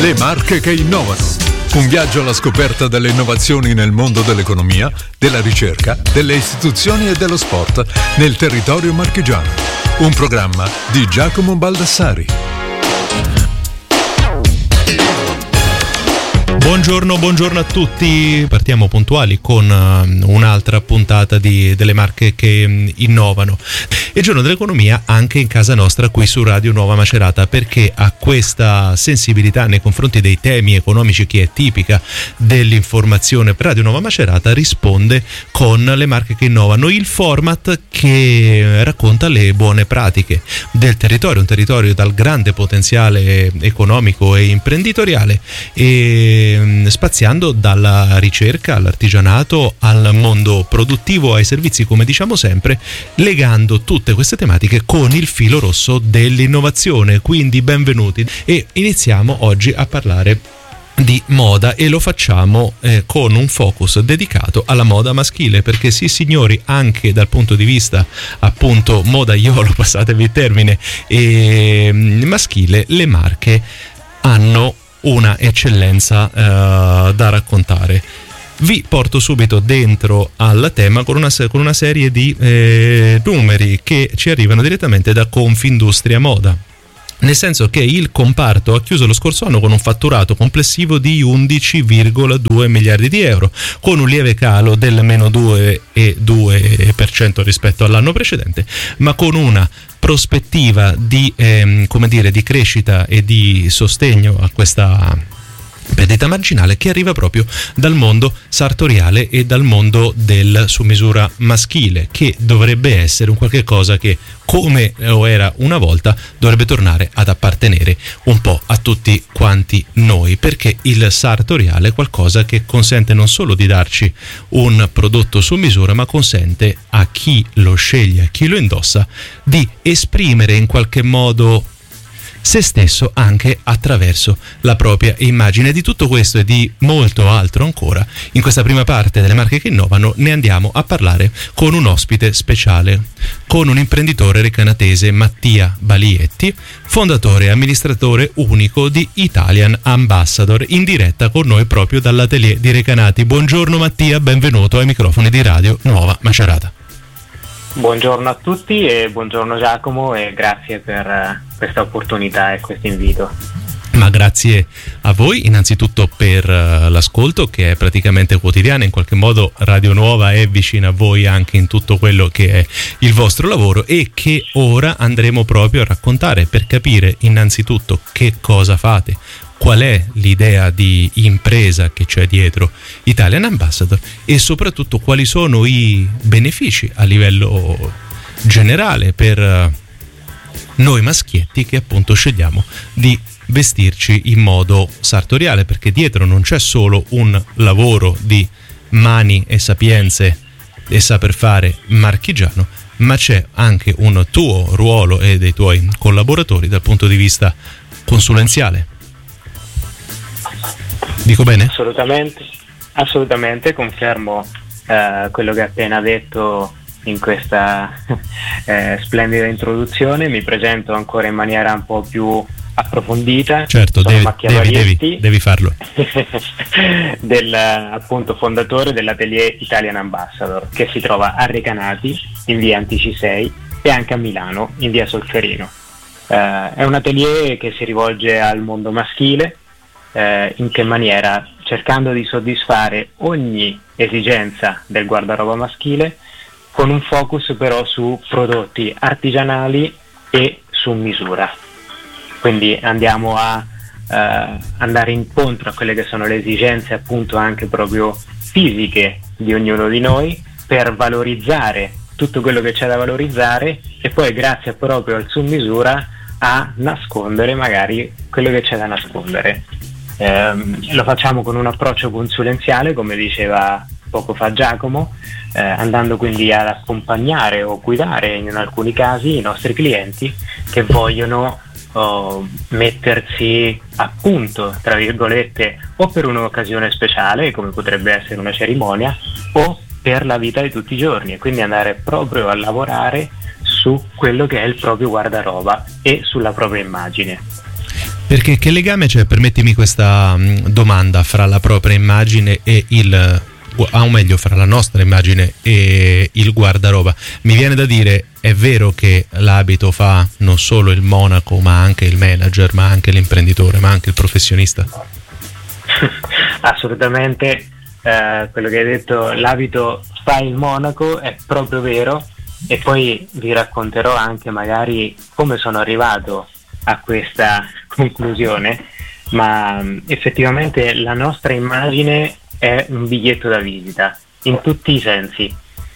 Le marche che innovano. Un viaggio alla scoperta delle innovazioni nel mondo dell'economia, della ricerca, delle istituzioni e dello sport nel territorio marchigiano. Un programma di Giacomo Baldassari. Buongiorno a tutti, partiamo puntuali con un'altra puntata delle marche che innovano. È il giorno dell'economia anche in casa nostra qui su Radio Nuova Macerata, perché a questa sensibilità nei confronti dei temi economici che è tipica dell'informazione per Radio Nuova Macerata risponde con le marche che innovano, il format che racconta le buone pratiche del territorio, un territorio dal grande potenziale economico e imprenditoriale, e spaziando dalla ricerca all'artigianato al mondo produttivo, ai servizi, come diciamo sempre, legando tutte queste tematiche con il filo rosso dell'innovazione. Quindi benvenuti, e iniziamo oggi a parlare di moda, e lo facciamo con un focus dedicato alla moda maschile, perché sì signori, anche dal punto di vista appunto modaiolo, passatevi il termine, maschile, le marche hanno una eccellenza da raccontare. Vi porto subito dentro al tema con una serie di numeri che ci arrivano direttamente da Confindustria Moda. Nel senso che il comparto ha chiuso lo scorso anno con un fatturato complessivo di 11,2 miliardi di euro, con un lieve calo del meno 2,2% rispetto all'anno precedente, ma con una prospettiva di crescita e di sostegno a questa perdita marginale che arriva proprio dal mondo sartoriale e dal mondo del su misura maschile, che dovrebbe essere un qualche cosa che, come lo era una volta, dovrebbe tornare ad appartenere un po' a tutti quanti noi, perché il sartoriale è qualcosa che consente non solo di darci un prodotto su misura, ma consente a chi lo sceglie, a chi lo indossa, di esprimere in qualche modo se stesso anche attraverso la propria immagine. Di tutto questo e di molto altro ancora, in questa prima parte delle marche che innovano, ne andiamo a parlare con un ospite speciale, con un imprenditore recanatese, Mattia Balietti, fondatore e amministratore unico di Italian Ambassador, in diretta con noi proprio dall'atelier di Recanati. Buongiorno Mattia, benvenuto ai microfoni di Radio Nuova Macerata. Buongiorno a tutti e buongiorno Giacomo, e grazie per questa opportunità e questo invito. Ma grazie a voi innanzitutto per l'ascolto, che è praticamente quotidiano. In qualche modo Radio Nuova è vicina a voi anche in tutto quello che è il vostro lavoro, e che ora andremo proprio a raccontare, per capire innanzitutto che cosa fate, qual è l'idea di impresa che c'è dietro Italian Ambassador, e soprattutto quali sono i benefici a livello generale per noi maschietti che appunto scegliamo di vestirci in modo sartoriale, perché dietro non c'è solo un lavoro di mani e sapienze e saper fare marchigiano, ma c'è anche un tuo ruolo e dei tuoi collaboratori dal punto di vista consulenziale. Dico bene? Assolutamente, confermo quello che hai appena detto in questa splendida introduzione. Mi presento ancora in maniera un po' più approfondita. Certo, devi farlo. Appunto fondatore dell'atelier Italian Ambassador, che si trova a Recanati in via Antici 6 e anche a Milano in via Solferino. È un atelier che si rivolge al mondo maschile. In che maniera? Cercando di soddisfare ogni esigenza del guardaroba maschile, con un focus però su prodotti artigianali e su misura. Quindi andiamo a andare incontro a quelle che sono le esigenze appunto anche proprio fisiche di ognuno di noi, per valorizzare tutto quello che c'è da valorizzare, e poi grazie proprio al su misura a nascondere magari quello che c'è da nascondere. Lo facciamo con un approccio consulenziale, come diceva poco fa Giacomo, andando quindi ad accompagnare o guidare in alcuni casi i nostri clienti che vogliono mettersi a punto, tra virgolette, o per un'occasione speciale come potrebbe essere una cerimonia, o per la vita di tutti i giorni, e quindi andare proprio a lavorare su quello che è il proprio guardaroba e sulla propria immagine. Perché che legame c'è, permettimi questa domanda, fra la propria immagine e o meglio fra la nostra immagine e il guardaroba? Mi viene da dire, è vero che l'abito fa non solo il monaco ma anche il manager, ma anche l'imprenditore, ma anche il professionista? Assolutamente, quello che hai detto, l'abito fa il monaco, è proprio vero, e poi vi racconterò anche magari come sono arrivato a questa conclusione, ma effettivamente la nostra immagine è un biglietto da visita in tutti i sensi.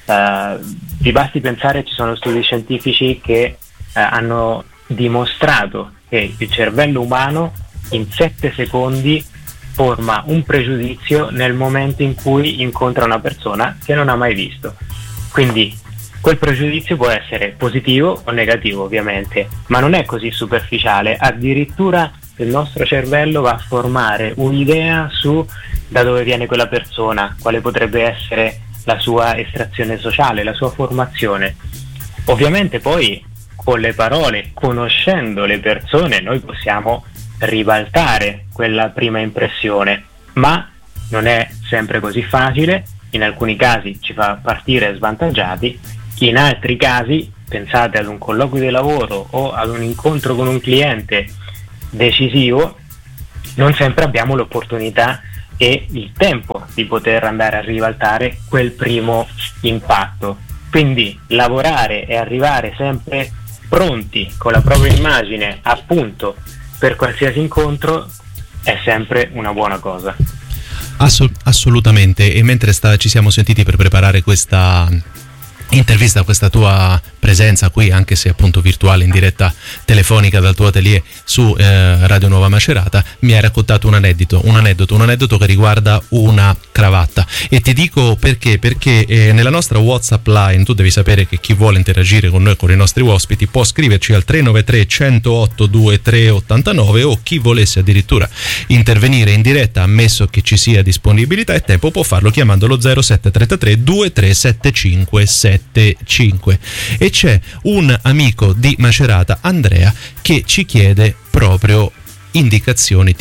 Vi basti pensare, ci sono studi scientifici che hanno dimostrato che il cervello umano in 7 secondi forma un pregiudizio nel momento in cui incontra una persona che non ha mai visto. Quindi quel pregiudizio può essere positivo o negativo, ovviamente, ma non è così superficiale. Addirittura il nostro cervello va a formare un'idea su da dove viene quella persona, quale potrebbe essere la sua estrazione sociale, la sua formazione. Ovviamente poi con le parole, conoscendo le persone, noi possiamo ribaltare quella prima impressione, ma non è sempre così facile. In alcuni casi ci fa partire svantaggiati, in altri casi, pensate ad un colloquio di lavoro o ad un incontro con un cliente decisivo, non sempre abbiamo l'opportunità e il tempo di poter andare a ribaltare quel primo impatto. Quindi lavorare e arrivare sempre pronti con la propria immagine a punto per qualsiasi incontro è sempre una buona cosa. Assolutamente. E mentre ci siamo sentiti per preparare questa intervista, questa tua presenza qui, anche se appunto virtuale, in diretta telefonica dal tuo atelier su Radio Nuova Macerata, mi hai raccontato un aneddoto che riguarda una cravatta. E ti dico perché nella nostra WhatsApp line, tu devi sapere che chi vuole interagire con noi, con i nostri ospiti, può scriverci al 393 108 2389, o chi volesse addirittura intervenire in diretta, ammesso che ci sia disponibilità e tempo, può farlo chiamando lo 0733 237575. E c'è un amico di Macerata, Andrea, che ci chiede proprio indicazioni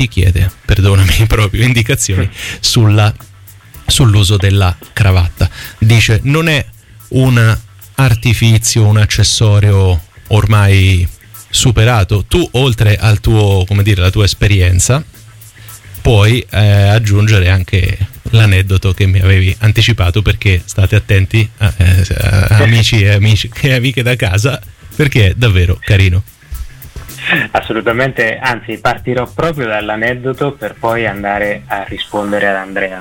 sull'uso della cravatta. Dice: non è un artifizio, un accessorio ormai superato. Tu, oltre al tuo, la tua esperienza, puoi aggiungere anche l'aneddoto che mi avevi anticipato, perché state attenti, amici e amiche da casa, perché è davvero carino. Assolutamente, anzi partirò proprio dall'aneddoto per poi andare a rispondere ad Andrea.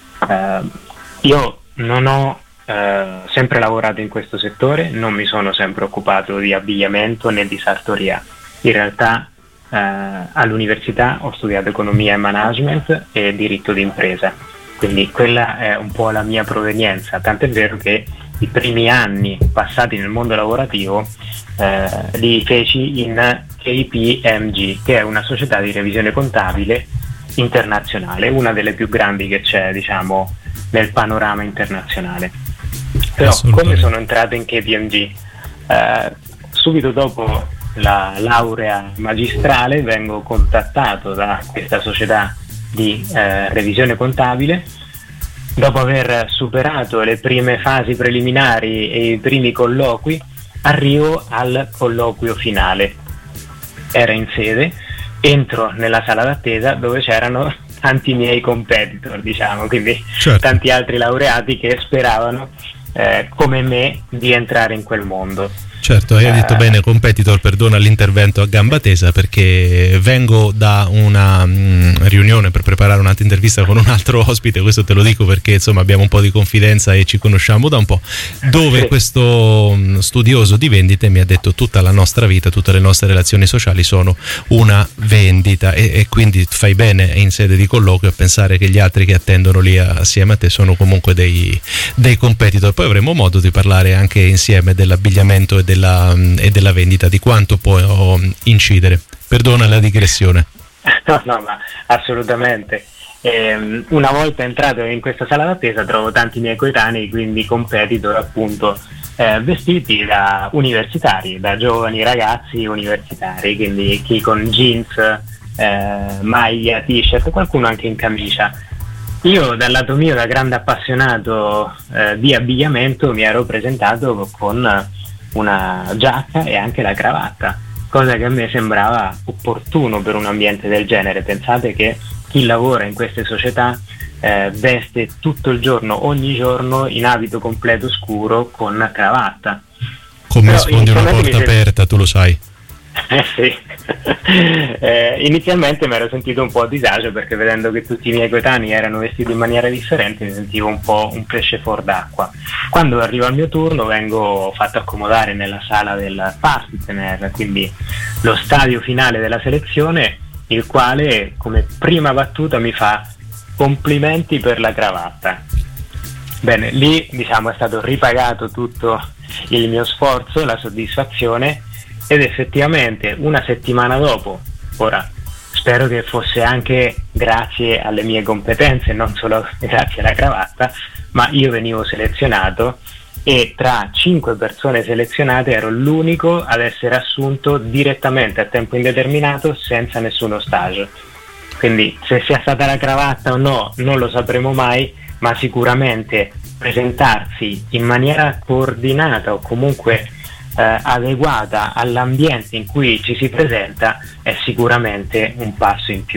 Io non ho sempre lavorato in questo settore, non mi sono sempre occupato di abbigliamento né di sartoria. In realtà all'università ho studiato economia e management e diritto d'impresa, quindi quella è un po' la mia provenienza, tant'è vero che i primi anni passati nel mondo lavorativo li feci in KPMG, che è una società di revisione contabile internazionale, una delle più grandi che c'è, diciamo, nel panorama internazionale. Però come sono entrato in KPMG? Subito dopo la laurea magistrale vengo contattato da questa società di revisione contabile. Dopo aver superato le prime fasi preliminari e i primi colloqui, arrivo al colloquio finale. Era in sede, entro nella sala d'attesa dove c'erano tanti miei competitor, diciamo, quindi certo, tanti altri laureati che speravano come me di entrare in quel mondo. Certo, hai detto bene competitor, perdona l'intervento a gamba tesa, perché vengo da una riunione per preparare un'altra intervista con un altro ospite, questo te lo dico perché insomma abbiamo un po' di confidenza e ci conosciamo da un po', dove questo studioso di vendite mi ha detto: tutta la nostra vita, tutte le nostre relazioni sociali sono una vendita, e quindi fai bene in sede di colloquio a pensare che gli altri che attendono lì assieme a te sono comunque dei competitor. Poi avremo modo di parlare anche insieme dell'abbigliamento e della vendita, di quanto può incidere. Perdona la digressione. No, ma assolutamente. Una volta entrato in questa sala d'attesa trovo tanti miei coetanei, quindi competitor appunto, vestiti da universitari, da giovani ragazzi universitari, quindi chi con jeans maglia, t-shirt, qualcuno anche in camicia. Io dal lato mio, da grande appassionato di abbigliamento, mi ero presentato con una giacca e anche la cravatta, cosa che a me sembrava opportuno per un ambiente del genere. Pensate che chi lavora in queste società veste tutto il giorno, ogni giorno, in abito completo scuro con cravatta. Come sfondi una porta aperta, tu lo sai. Sì. Inizialmente mi ero sentito un po' a disagio, perché vedendo che tutti i miei coetanei erano vestiti in maniera differente mi sentivo un po' un pesce fuor d'acqua. Quando arriva il mio turno vengo fatto accomodare nella sala del partner, quindi lo stadio finale della selezione, il quale come prima battuta mi fa: complimenti per la cravatta. Bene, lì diciamo è stato ripagato tutto il mio sforzo, la soddisfazione, ed effettivamente una settimana dopo, ora spero che fosse anche grazie alle mie competenze, non solo grazie alla cravatta, ma io venivo selezionato e tra 5 persone selezionate ero l'unico ad essere assunto direttamente a tempo indeterminato senza nessuno stage. Quindi se sia stata la cravatta o no non lo sapremo mai, ma sicuramente presentarsi in maniera coordinata o comunque adeguata all'ambiente in cui ci si presenta è sicuramente un passo in più.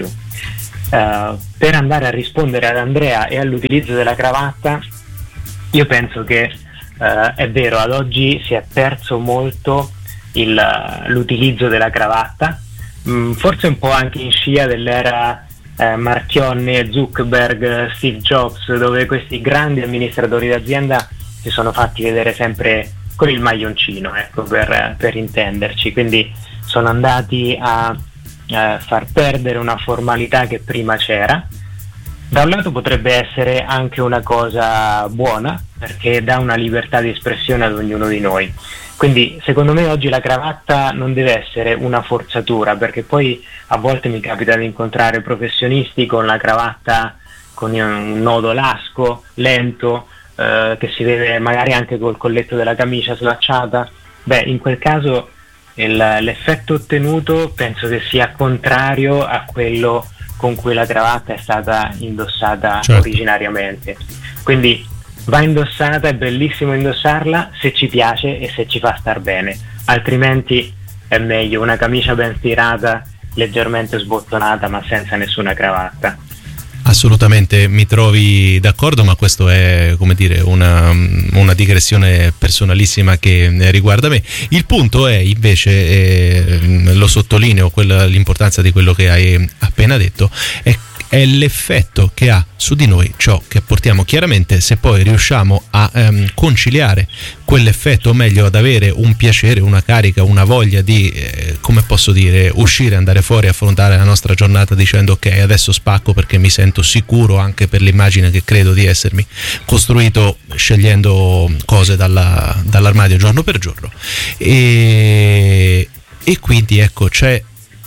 Per andare a rispondere ad Andrea e all'utilizzo della cravatta, io penso che è vero, ad oggi si è perso molto l'utilizzo della cravatta, forse un po' anche in scia dell'era Marchionne, Zuckerberg, Steve Jobs, dove questi grandi amministratori d'azienda si sono fatti vedere sempre con il maglioncino, ecco, per intenderci, quindi sono andati a far perdere una formalità che prima c'era. Da un lato potrebbe essere anche una cosa buona, perché dà una libertà di espressione ad ognuno di noi. Quindi secondo me oggi la cravatta non deve essere una forzatura, perché poi a volte mi capita di incontrare professionisti con la cravatta con un nodo lasco, lento, che si vede magari anche col colletto della camicia slacciata. Beh, in quel caso l'effetto ottenuto penso che sia contrario a quello con cui la cravatta è stata indossata, certo, originariamente. Quindi va indossata, è bellissimo indossarla se ci piace e se ci fa star bene, altrimenti è meglio una camicia ben stirata, leggermente sbottonata, ma senza nessuna cravatta. Assolutamente, mi trovi d'accordo, ma questo è, come dire, una digressione personalissima che riguarda me. Il punto è invece, lo sottolineo, l'importanza di quello che hai appena detto, è l'effetto che ha su di noi ciò che portiamo. Chiaramente, se poi riusciamo a conciliare quell'effetto, o meglio ad avere un piacere, una carica, una voglia di come posso dire, uscire, andare fuori, affrontare la nostra giornata dicendo ok, adesso spacco perché mi sento sicuro, anche per l'immagine che credo di essermi costruito scegliendo cose dall'armadio giorno per giorno, e quindi ecco c'è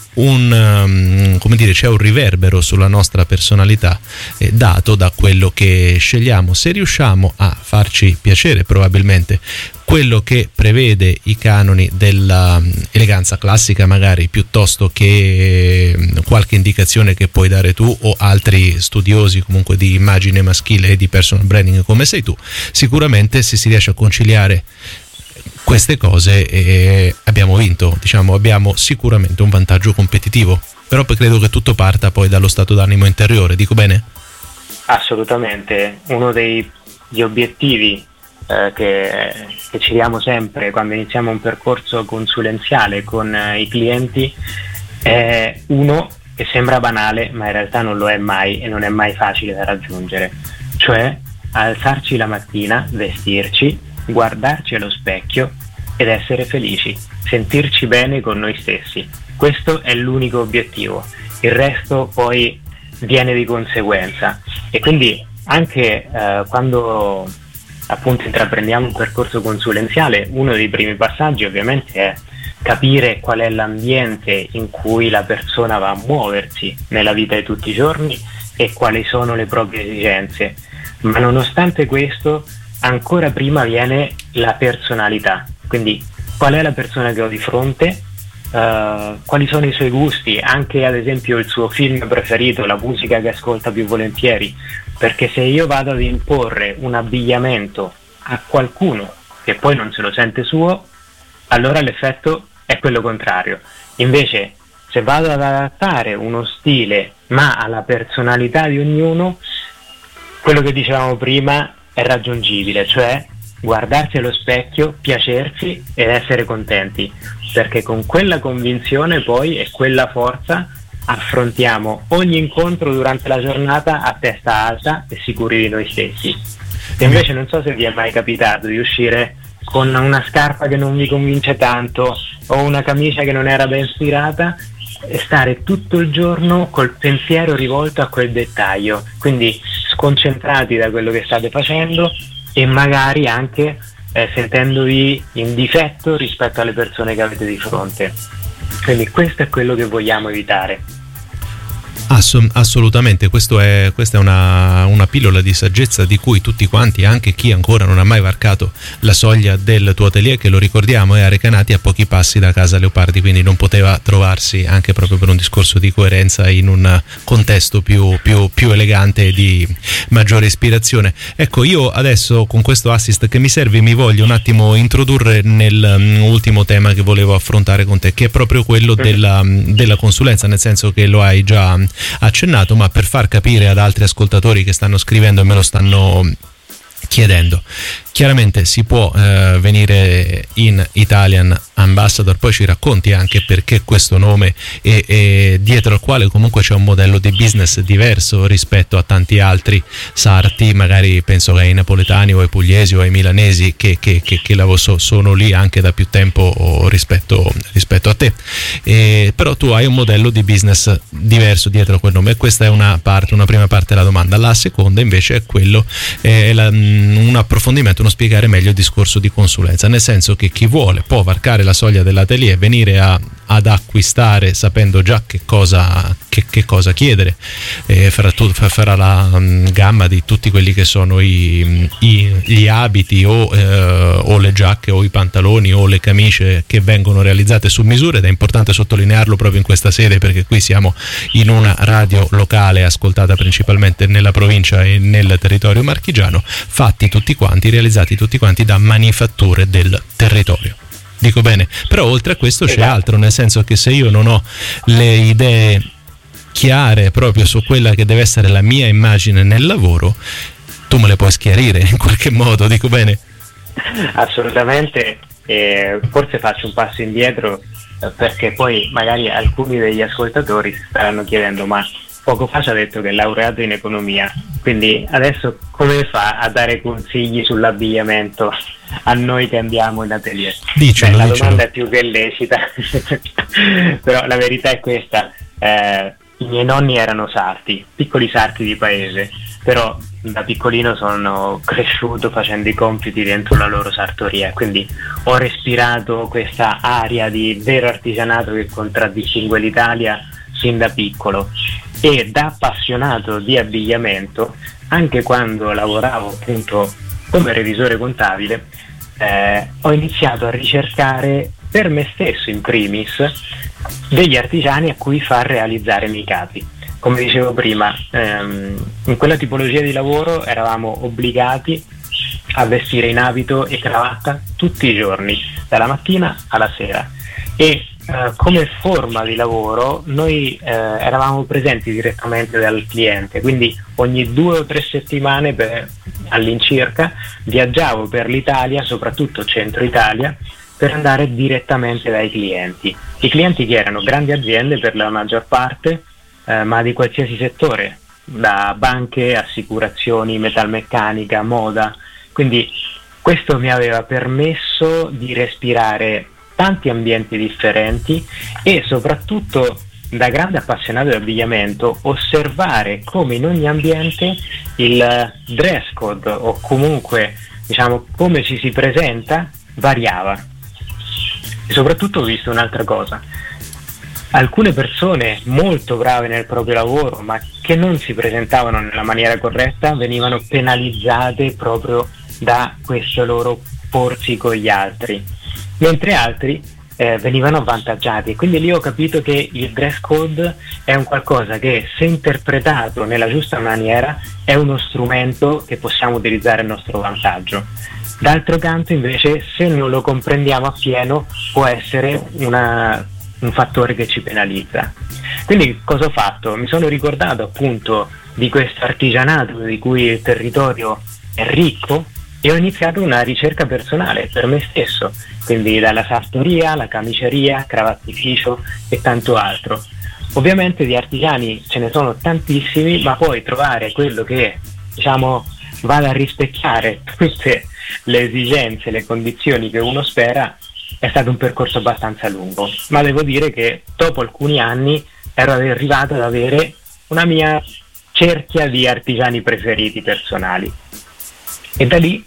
c'è un riverbero sulla nostra personalità dato da quello che scegliamo. Se riusciamo a farci piacere, probabilmente quello che prevede i canoni dell'eleganza classica, magari, piuttosto che qualche indicazione che puoi dare tu o altri studiosi comunque di immagine maschile e di personal branding come sei tu, sicuramente se si riesce a conciliare queste cose abbiamo vinto, diciamo, abbiamo sicuramente un vantaggio competitivo, però poi credo che tutto parta poi dallo stato d'animo interiore, dico bene? Assolutamente, uno degli obiettivi che ci diamo sempre quando iniziamo un percorso consulenziale con i clienti è uno che sembra banale, ma in realtà non lo è mai e non è mai facile da raggiungere, cioè alzarci la mattina, vestirci, guardarci allo specchio ed essere felici, sentirci bene con noi stessi. Questo è l'unico obiettivo, il resto poi viene di conseguenza. E quindi anche quando appunto intraprendiamo un percorso consulenziale, uno dei primi passaggi ovviamente è capire qual è l'ambiente in cui la persona va a muoversi nella vita di tutti i giorni e quali sono le proprie esigenze. Ma nonostante questo, ancora prima viene la personalità, quindi qual è la persona che ho di fronte, quali sono i suoi gusti, anche ad esempio il suo film preferito, la musica che ascolta più volentieri, perché se io vado ad imporre un abbigliamento a qualcuno che poi non se lo sente suo, allora l'effetto è quello contrario. Invece se vado ad adattare uno stile ma alla personalità di ognuno, quello che dicevamo prima è raggiungibile, cioè guardarsi allo specchio, piacersi ed essere contenti, perché con quella convinzione poi e quella forza affrontiamo ogni incontro durante la giornata a testa alta e sicuri di noi stessi. E invece non so se vi è mai capitato di uscire con una scarpa che non vi convince tanto o una camicia che non era ben stirata e stare tutto il giorno col pensiero rivolto a quel dettaglio, quindi sconcentrati da quello che state facendo e magari anche sentendovi in difetto rispetto alle persone che avete di fronte. Quindi questo è quello che vogliamo evitare. Assolutamente, questa è una pillola di saggezza di cui tutti quanti, anche chi ancora non ha mai varcato la soglia del tuo atelier, che lo ricordiamo è a Recanati, a pochi passi da casa Leopardi, quindi non poteva trovarsi, anche proprio per un discorso di coerenza, in un contesto più elegante e di maggiore ispirazione. Ecco, io adesso con questo assist che mi serve mi voglio un attimo introdurre nell'ultimo tema che volevo affrontare con te, che è proprio quello della consulenza, nel senso che lo hai già accennato, ma per far capire ad altri ascoltatori che stanno scrivendo e me lo stanno chiedendo. Chiaramente si può venire in Italian Ambassador, poi ci racconti anche perché questo nome e dietro al quale comunque c'è un modello di business diverso rispetto a tanti altri sarti, magari penso ai napoletani o ai pugliesi o ai milanesi che sono lì anche da più tempo rispetto a te, però tu hai un modello di business diverso dietro a quel nome, e questa è una prima parte della domanda. La seconda invece è quello, un approfondimento, spiegare meglio il discorso di consulenza, nel senso che chi vuole può varcare la soglia dell'atelier, venire ad acquistare sapendo già che cosa chiedere, farà la gamma di tutti quelli che sono gli abiti o le giacche o i pantaloni o le camicie che vengono realizzate su misura, ed è importante sottolinearlo proprio in questa sede, perché qui siamo in una radio locale ascoltata principalmente nella provincia e nel territorio marchigiano, realizzati tutti quanti da manifatture del territorio. Dico bene? Però oltre a questo c'è altro, nel senso che se io non ho le idee chiare proprio su quella che deve essere la mia immagine nel lavoro, tu me le puoi schiarire in qualche modo, dico bene? Assolutamente, forse faccio un passo indietro perché poi magari alcuni degli ascoltatori si staranno chiedendo: ma poco fa ci ha detto che è laureato in economia, quindi adesso come fa a dare consigli sull'abbigliamento a noi che andiamo in atelier? La domanda è più che lecita, però la verità è questa: i miei nonni erano sarti, piccoli sarti di paese, però da piccolino sono cresciuto facendo i compiti dentro la loro sartoria, quindi ho respirato questa aria di vero artigianato che contraddistingue l'Italia sin da piccolo. E da appassionato di abbigliamento, anche quando lavoravo appunto come revisore contabile, ho iniziato a ricercare per me stesso in primis degli artigiani a cui far realizzare i miei capi. Come dicevo prima, in quella tipologia di lavoro eravamo obbligati a vestire in abito e cravatta tutti i giorni, dalla mattina alla sera, e come forma di lavoro noi eravamo presenti direttamente dal cliente, quindi ogni 2 o 3 settimane all'incirca viaggiavo per l'Italia, soprattutto centro Italia, per andare direttamente dai clienti. I clienti che erano grandi aziende per la maggior parte, ma di qualsiasi settore, da banche, assicurazioni, metalmeccanica, moda, quindi questo mi aveva permesso di respirare tanti ambienti differenti e soprattutto, da grande appassionato di abbigliamento, osservare come in ogni ambiente il dress code, o comunque diciamo come ci si presenta, variava. E soprattutto ho visto un'altra cosa: alcune persone molto brave nel proprio lavoro ma che non si presentavano nella maniera corretta venivano penalizzate proprio da questo loro porsi con gli altri, mentre altri venivano avvantaggiati, e quindi lì ho capito che il dress code è un qualcosa che, se interpretato nella giusta maniera, è uno strumento che possiamo utilizzare a nostro vantaggio. D'altro canto, invece, se non lo comprendiamo appieno, può essere un fattore che ci penalizza. Quindi cosa ho fatto? Mi sono ricordato appunto di questo artigianato di cui il territorio è ricco, e ho iniziato una ricerca personale per me stesso, quindi dalla sartoria, la camiceria, cravattificio e tanto altro. Ovviamente di artigiani ce ne sono tantissimi, ma poi trovare quello che, diciamo, vada a rispecchiare tutte le esigenze, le condizioni che uno spera, è stato un percorso abbastanza lungo, ma devo dire che dopo alcuni anni ero arrivato ad avere una mia cerchia di artigiani preferiti personali, e da lì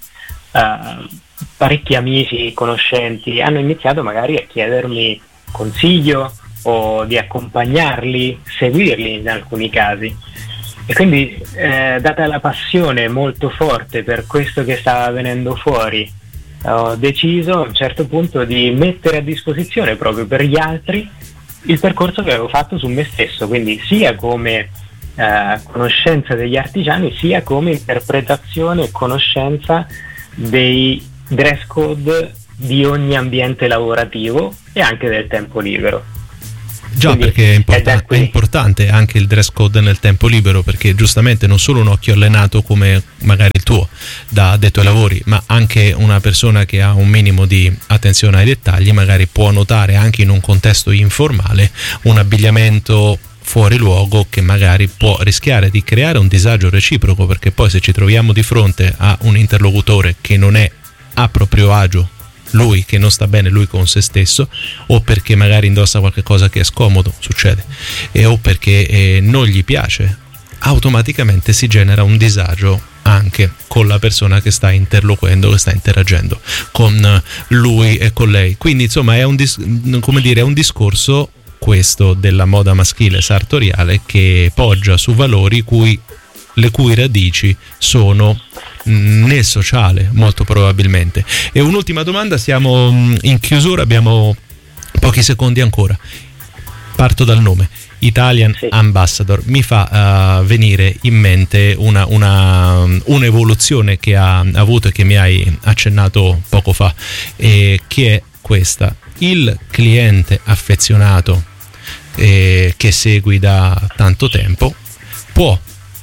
parecchi amici, conoscenti hanno iniziato magari a chiedermi consiglio o di accompagnarli, seguirli in alcuni casi. E quindi data la passione molto forte per questo che stava venendo fuori, ho deciso a un certo punto di mettere a disposizione proprio per gli altri il percorso che avevo fatto su me stesso, quindi sia come conoscenza degli artigiani, sia come interpretazione e conoscenza dei dress code di ogni ambiente lavorativo e anche del tempo libero. Già, Quindi perché è importante anche il dress code nel tempo libero, perché giustamente non solo un occhio allenato come magari il tuo da addetto ai lavori, ma anche una persona che ha un minimo di attenzione ai dettagli magari può notare anche in un contesto informale un abbigliamento fuori luogo che magari può rischiare di creare un disagio reciproco, perché poi se ci troviamo di fronte a un interlocutore che non è a proprio agio, lui che non sta bene lui con se stesso, o perché magari indossa qualche cosa che è scomodo, succede, o perché non gli piace, automaticamente si genera un disagio anche con la persona che sta interloquendo, che sta interagendo con lui e con lei. Quindi insomma è un discorso questo della moda maschile sartoriale che poggia su valori le cui radici sono nel sociale, molto probabilmente. E un'ultima domanda, siamo in chiusura, abbiamo pochi secondi ancora. Parto dal nome Italian Ambassador, mi fa venire in mente un'evoluzione che ha avuto e che mi hai accennato poco fa, che è questa: il cliente affezionato che segui da tanto tempo può,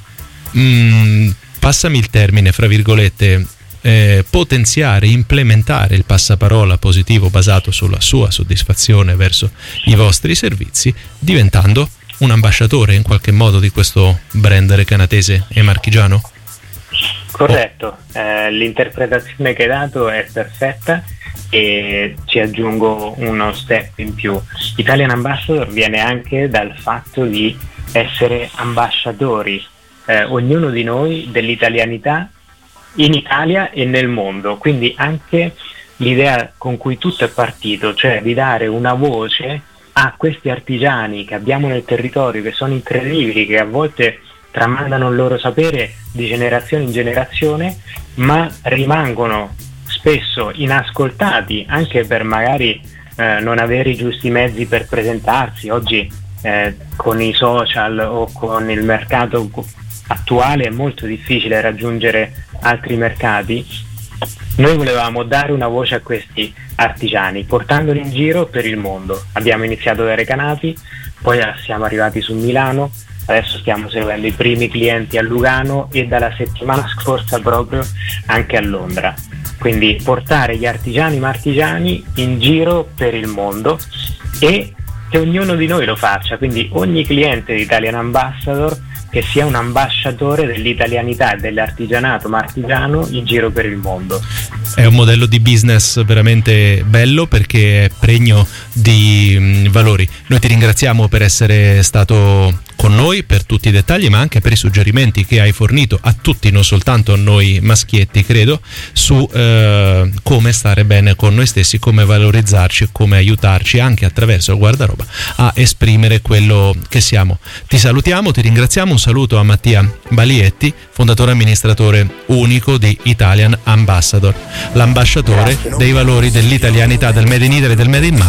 passami il termine, fra virgolette, potenziare, implementare il passaparola positivo basato sulla sua soddisfazione verso i vostri servizi, diventando un ambasciatore in qualche modo di questo brand recanatese e marchigiano? Corretto, l'interpretazione che hai dato è perfetta, e ci aggiungo uno step in più. Italian Ambassador viene anche dal fatto di essere ambasciatori, ognuno di noi, dell'italianità in Italia e nel mondo. Quindi anche l'idea con cui tutto è partito, cioè di dare una voce a questi artigiani che abbiamo nel territorio, che sono incredibili, che a volte tramandano il loro sapere di generazione in generazione, ma rimangono spesso inascoltati anche per magari non avere i giusti mezzi per presentarsi. Oggi con i social o con il mercato attuale è molto difficile raggiungere altri mercati. Noi volevamo dare una voce a questi artigiani, portandoli in giro per il mondo. Abbiamo iniziato da Recanati, poi siamo arrivati su Milano, adesso stiamo seguendo i primi clienti a Lugano e dalla settimana scorsa proprio anche a Londra. Quindi portare gli artigiani marchigiani in giro per il mondo e che ognuno di noi lo faccia, quindi ogni cliente di Italian Ambassador che sia un ambasciatore dell'italianità e dell'artigianato marchigiano in giro per il mondo. È un modello di business veramente bello, perché è pregno di valori. Noi ti ringraziamo per essere stato con noi, per tutti i dettagli, ma anche per i suggerimenti che hai fornito a tutti, non soltanto a noi maschietti, credo, su come stare bene con noi stessi, come valorizzarci e come aiutarci anche attraverso il guardaroba a esprimere quello che siamo. Ti salutiamo, ti ringraziamo. Un saluto a Mattia Balietti, fondatore amministratore unico di Italian Ambassador, l'ambasciatore dei valori dell'italianità, del Made in Italy e del Made in Marche